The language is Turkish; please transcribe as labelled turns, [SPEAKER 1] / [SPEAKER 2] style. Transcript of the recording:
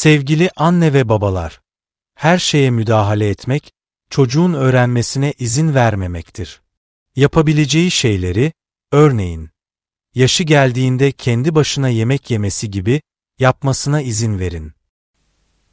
[SPEAKER 1] Sevgili anne ve babalar, her şeye müdahale etmek, çocuğun öğrenmesine izin vermemektir. Yapabileceği şeyleri, örneğin, yaşı geldiğinde kendi başına yemek yemesi gibi yapmasına izin verin.